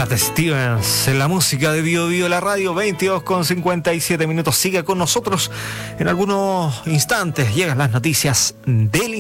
Cat Stevens en la música de Bio Bio, la radio, 22:57 minutos. Siga con nosotros. En algunos instantes llegan las noticias del